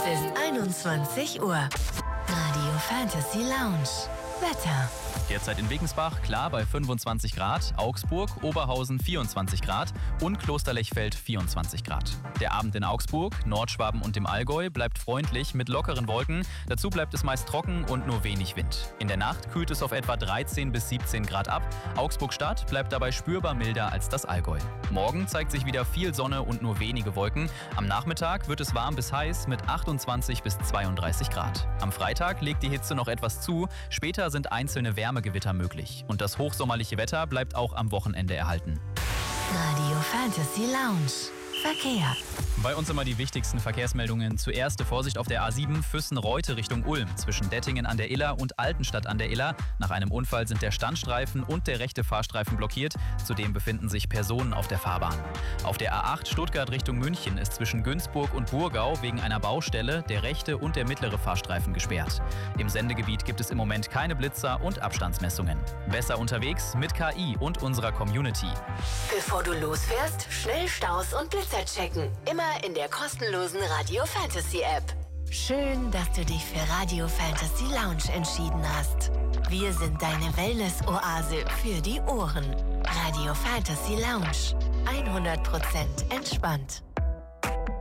Es ist 21 Uhr. Radio Fantasy Lounge. Wetter. Derzeit in Wegensbach, klar bei 25 Grad, Augsburg, Oberhausen 24 Grad und Klosterlechfeld 24 Grad. Der Abend in Augsburg, Nordschwaben und dem Allgäu bleibt freundlich mit lockeren Wolken. Dazu bleibt es meist trocken und nur wenig Wind. In der Nacht kühlt es auf etwa 13 bis 17 Grad ab. Augsburg-Stadt bleibt dabei spürbar milder als das Allgäu. Morgen zeigt sich wieder viel Sonne und nur wenige Wolken. Am Nachmittag wird es warm bis heiß mit 28 bis 32 Grad. Am Freitag legt die Hitze noch etwas zu. Später sind einzelne Wärmegewitter möglich. Und das hochsommerliche Wetter bleibt auch am Wochenende erhalten. Radio Fantasy Lounge. Verkehr. Bei uns immer die wichtigsten Verkehrsmeldungen. Zuerst Vorsicht auf der A7 Füssen-Reute Richtung Ulm. Zwischen Dettingen an der Iller und Altenstadt an der Iller. Nach einem Unfall sind der Standstreifen und der rechte Fahrstreifen blockiert. Zudem befinden sich Personen auf der Fahrbahn. Auf der A8 Stuttgart Richtung München ist zwischen Günzburg und Burgau wegen einer Baustelle der rechte und der mittlere Fahrstreifen gesperrt. Im Sendegebiet gibt es im Moment keine Blitzer und Abstandsmessungen. Besser unterwegs mit KI und unserer Community. Bevor du losfährst, schnell Staus und Blitzer checken. Immer in der kostenlosen Radio Fantasy App. Schön, dass du dich für Radio Fantasy Lounge entschieden hast. Wir sind deine Wellness-Oase für die Ohren. Radio Fantasy Lounge. 100% entspannt.